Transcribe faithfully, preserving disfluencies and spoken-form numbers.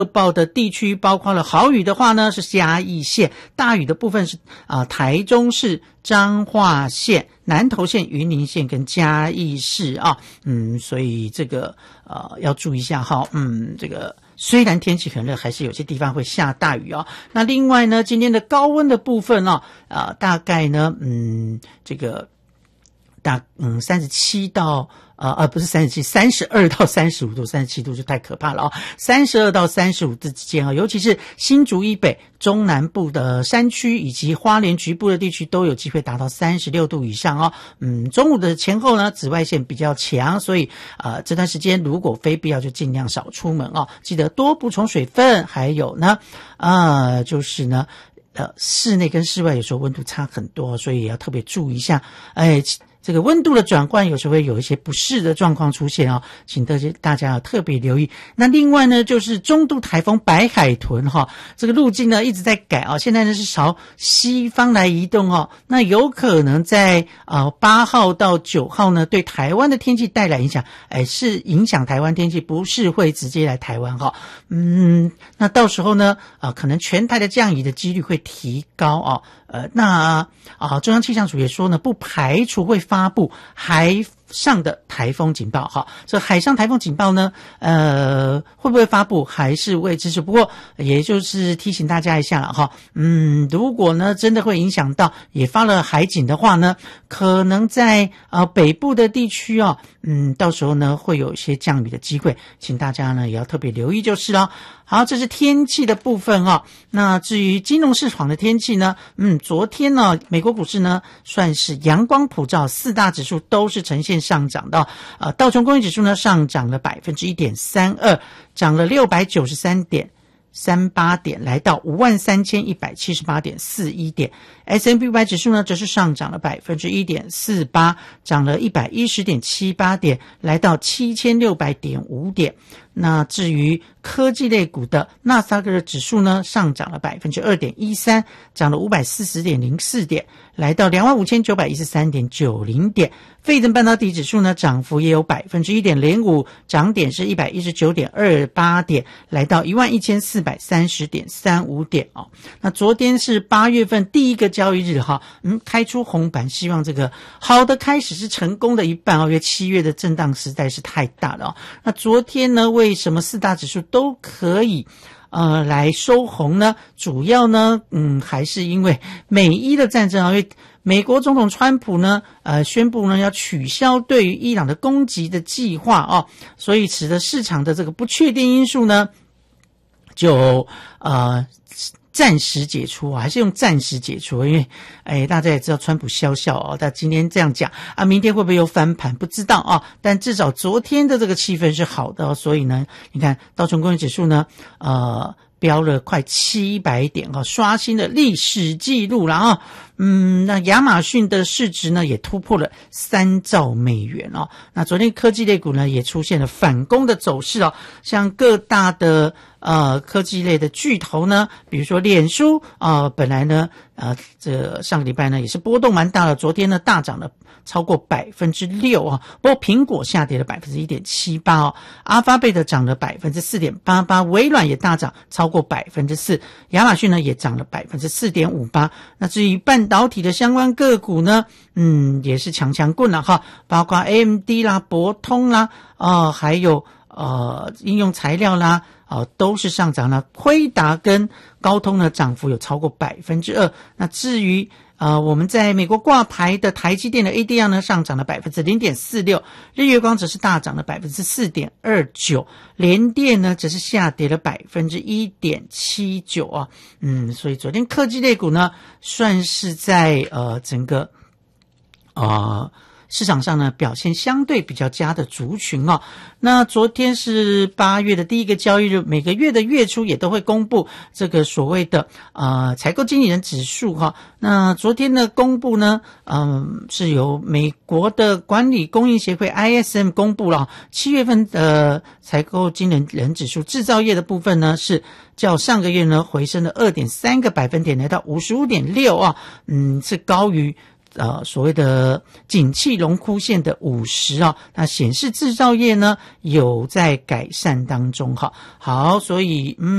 报的地区包括了豪雨的话呢是嘉义县，大雨的部分是啊、呃、台中市、彰化县、南投县、云林县跟嘉义市啊，嗯，所以这个呃要注意一下哈，嗯，这个虽然天气很热，还是有些地方会下大雨哦。那另外呢，今天的高温的部分哦，呃，大概呢，嗯，这个大嗯三十七到。呃呃，不是三十七，三十二到三十五度，三十七度就太可怕了啊！三十二到三十五度之间啊，尤其是新竹以北、中南部的山区以及花莲局部的地区都有机会达到三十六度以上哦。嗯，中午的前后呢，紫外线比较强，所以呃这段时间如果非必要就尽量少出门哦，记得多补充水分，还有呢，呃，就是呢。呃，室内跟室外有时候温度差很多，所以也要特别注意一下。哎，这个温度的转换有时候会有一些不适的状况出现哦，请大家大家要特别留意。那另外呢，就是中度台风白海豚哈、哦，这个路径呢一直在改啊、哦，现在呢是朝西方来移动哦，那有可能在呃八号到九号呢对台湾的天气带来影响，哎，是影响台湾天气，不是会直接来台湾哈、哦。嗯，那到时候呢，呃，可能全台的降雨的几率会提高哦。呃，那啊，中央气象署也说呢，不排除会发布海上的台风警报。哈，这海上台风警报呢，呃，会不会发布还是未知数。不过，也就是提醒大家一下了哈。嗯，如果呢真的会影响到，也发了海警的话呢，可能在呃北部的地区哦，嗯，到时候呢会有一些降雨的机会，请大家呢也要特别留意就是了。好，这是天气的部分哦。那至于金融市场的天气呢，嗯，昨天呢，美国股市呢算是阳光普照，四大指数都是呈现上涨的。呃，道琼工业指数呢上涨了 百分之一点三二， 涨了六百九十三点三八点，来到 五万三千一百七十八点四一点。S and P 五百指数呢则是上涨了 百分之一点四八， 涨了一百一十点七八点，来到七千六百点五点。那至于科技类股的纳斯达克的指数呢上涨了 百分之二点一三， 涨了五百四十点零四点，来到 两万五千九百一十三点九零点。费城半导体指数呢涨幅也有 百分之一点零五， 涨点是 一百一十九点二八点，来到 一万一千四百三十点三五点哦。那昨天是八月份第一个交易日哈，嗯，开出红盘，希望这个好的开始是成功的一半哦，因为七月的震荡实在是太大了哦。那昨天呢，为什么四大指数都可以呃来收红呢？主要呢，嗯，还是因为美伊的战争啊，因为美国总统川普呢，呃，宣布呢要取消对于伊朗的攻击的计划哦，所以使得市场的这个不确定因素呢，就呃。暂时解除，还是用暂时解除，因为哎，大家也知道川普笑笑哦，他今天这样讲啊，明天会不会又翻盘不知道啊，但至少昨天的这个气氛是好的哦，所以呢，你看道琼工业指数呢，呃，飙了快七百点哦，刷新了历史记录了啊。嗯，那亚马逊的市值呢也突破了三兆美元哦。那昨天科技类股呢也出现了反攻的走势哦，像各大的呃科技类的巨头呢，比如说脸书啊、呃，本来呢呃这上个礼拜呢也是波动蛮大的，昨天呢大涨了超过百分之六啊，不过苹果下跌了百分之一点七八哦，阿发贝的涨了百分之四点八八，微软也大涨超过百分之四，亚马逊呢也涨了百分之四点五八。那至于半导体的相关个股呢，嗯，也是强强棍了哈，包括 A M D 啦、博通啦，呃，还有呃应用材料啦，呃，都是上涨了。辉达跟高通呢，涨幅有超过百分之二。那至于呃，我们在美国挂牌的台积电的 A D R 呢，上涨了 百分之零点四六， 日月光则是大涨了 百分之四点二九， 联电呢则是下跌了 百分之一点七九 啊。嗯，所以昨天科技类股呢算是在呃整个呃市场上呢表现相对比较佳的族群哦。那昨天是八月的第一个交易日，每个月的月初也都会公布这个所谓的呃采购经理人指数哈、哦。那昨天的公布呢，嗯，是由美国的管理供应协会 I S M 公布了七月份的采购经理人指数，制造业的部分呢是较上个月呢回升了 二点三个百分点，来到 五十五点六 啊，嗯，是高于呃所谓的景气荣枯线的五十啊，那显示制造业呢有在改善当中哈。好，所以嗯。